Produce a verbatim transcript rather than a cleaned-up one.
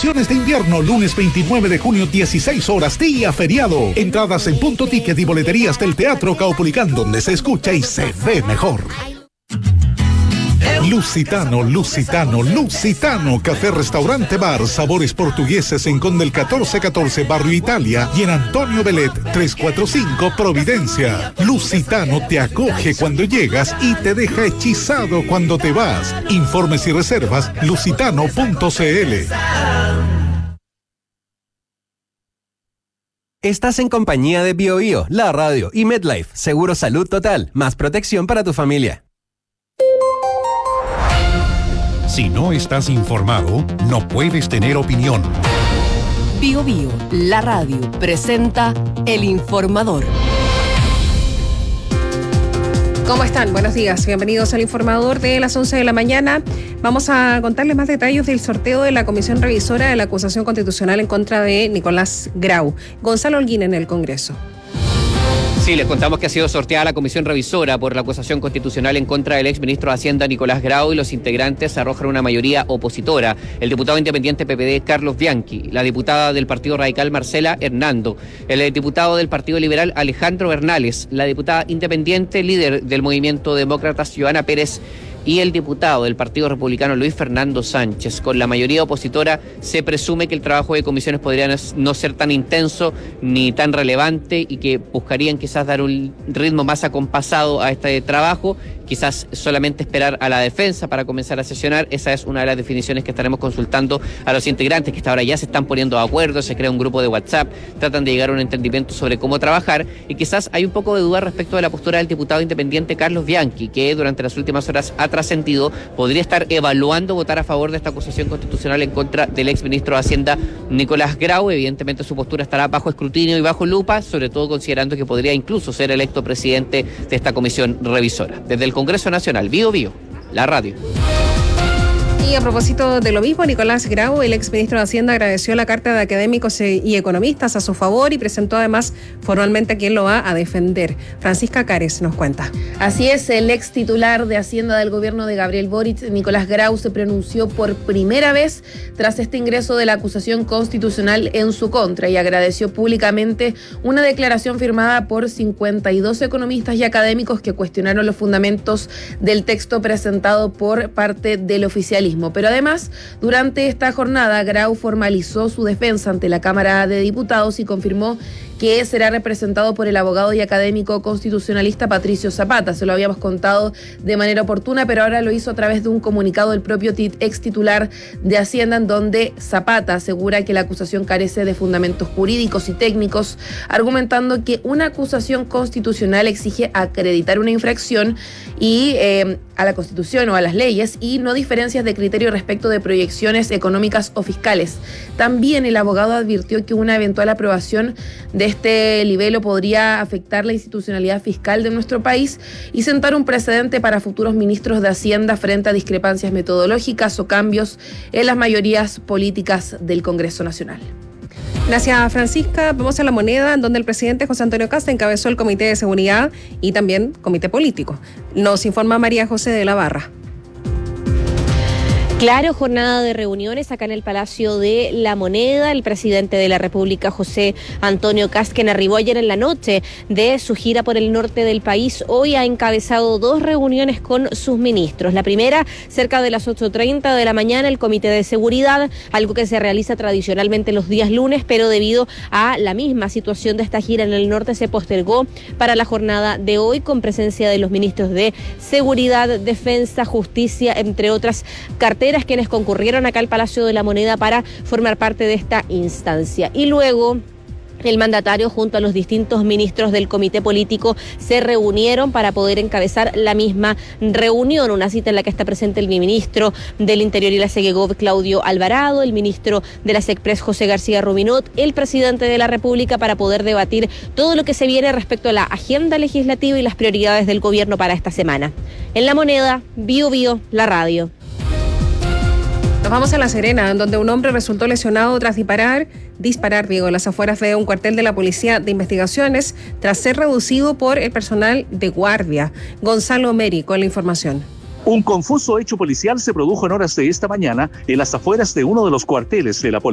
Vacaciones de invierno, lunes veintinueve de junio, dieciséis horas, día feriado. Entradas en Punto Ticket y boleterías del Teatro Caupolicán, donde se escucha y se ve mejor. Lusitano, Lusitano, Lusitano, café, restaurante, bar, sabores portugueses en Conde el catorce catorce, Barrio Italia, y en Antonio Belet trescientos cuarenta y cinco, Providencia. Lusitano te acoge cuando llegas y te deja hechizado cuando te vas. Informes y reservas, lusitano punto c l. Estás en compañía de BioBio, la radio y MedLife, Seguro Salud Total, más protección para tu familia. Si no estás informado, no puedes tener opinión. BioBio, la radio, presenta El Informador. ¿Cómo están? Buenos días. Bienvenidos al Informador de las once de la mañana. Vamos a contarles más detalles del sorteo de la Comisión Revisora de la acusación constitucional en contra de Nicolás Grau. Gonzalo Holguín en el Congreso. Sí, les contamos que ha sido sorteada la comisión revisora por la acusación constitucional en contra del exministro de Hacienda Nicolás Grau, y los integrantes arrojan una mayoría opositora. El diputado independiente P P D Carlos Bianchi, la diputada del Partido Radical Marcela Hernando, el diputado del Partido Liberal Alejandro Bernales, la diputada independiente líder del Movimiento Demócratas Joana Pérez y el diputado del Partido Republicano Luis Fernando Sánchez. Con la mayoría opositora se presume que el trabajo de comisiones podría no ser tan intenso ni tan relevante y que buscarían quizás dar un ritmo más acompasado a este trabajo, quizás solamente esperar a la defensa para comenzar a sesionar. Esa es una de las definiciones que estaremos consultando a los integrantes, que hasta ahora ya se están poniendo de acuerdo, se crea un grupo de WhatsApp, tratan de llegar a un entendimiento sobre cómo trabajar, y quizás hay un poco de duda respecto de la postura del diputado independiente Carlos Bianchi, que durante las últimas horas ha trascendido podría estar evaluando votar a favor de esta acusación constitucional en contra del exministro de Hacienda Nicolás Grau. Evidentemente su postura estará bajo escrutinio y bajo lupa, sobre todo considerando que podría incluso ser electo presidente de esta comisión revisora. Desde el Congreso Nacional, Bio Bio, la radio. Y a propósito de lo mismo, Nicolás Grau, el exministro de Hacienda, agradeció la carta de académicos y economistas a su favor y presentó además formalmente a quien lo va a defender. Francisca Cares nos cuenta. Así es, el ex titular de Hacienda del gobierno de Gabriel Boric, Nicolás Grau, se pronunció por primera vez tras este ingreso de la acusación constitucional en su contra y agradeció públicamente una declaración firmada por cincuenta y dos economistas y académicos que cuestionaron los fundamentos del texto presentado por parte del oficialismo. Pero además, durante esta jornada, Grau formalizó su defensa ante la Cámara de Diputados y confirmó que será representado por el abogado y académico constitucionalista Patricio Zapata. Se lo habíamos contado de manera oportuna, pero ahora lo hizo a través de un comunicado del propio ex titular de Hacienda, en donde Zapata asegura que la acusación carece de fundamentos jurídicos y técnicos, argumentando que una acusación constitucional exige acreditar una infracción y eh, a la Constitución o a las leyes, y no diferencias de criterio respecto de proyecciones económicas o fiscales. También el abogado advirtió que una eventual aprobación de este libelo podría afectar la institucionalidad fiscal de nuestro país y sentar un precedente para futuros ministros de Hacienda frente a discrepancias metodológicas o cambios en las mayorías políticas del Congreso Nacional. Gracias, Francisca. Vamos a La Moneda, en donde el presidente José Antonio Kast encabezó el Comité de Seguridad y también Comité Político. Nos informa María José de la Barra. Claro, jornada de reuniones acá en el Palacio de La Moneda. El presidente de la República, José Antonio Kast, quien arribó ayer en la noche de su gira por el norte del país, hoy ha encabezado dos reuniones con sus ministros. La primera, cerca de las ocho treinta de la mañana, el Comité de Seguridad, algo que se realiza tradicionalmente los días lunes, pero debido a la misma situación de esta gira en el norte se postergó para la jornada de hoy, con presencia de los ministros de Seguridad, Defensa, Justicia, entre otras carteras, quienes concurrieron acá al Palacio de la Moneda para formar parte de esta instancia. Y luego el mandatario junto a los distintos ministros del comité político se reunieron para poder encabezar la misma reunión, una cita en la que está presente el ministro del Interior y la Segegov, Claudio Alvarado, el ministro de la SECPRES, José García Ruminot, el presidente de la República, para poder debatir todo lo que se viene respecto a la agenda legislativa y las prioridades del gobierno para esta semana. En La Moneda, Bio Bio, la radio. Nos vamos a La Serena, donde un hombre resultó lesionado tras disparar, disparar, digo, en las afueras de un cuartel de la Policía de Investigaciones, tras ser reducido por el personal de guardia. Gonzalo Meri con la información. Un confuso hecho policial se produjo en horas de esta mañana en las afueras de uno de los cuarteles de la Policía